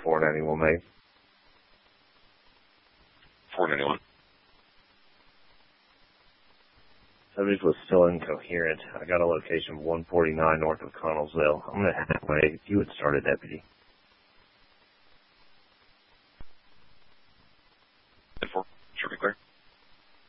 491, mate. 491. Subject was still incoherent. I got a location of 149 north of Connellsville. I'm going to have my, if you would start a deputy.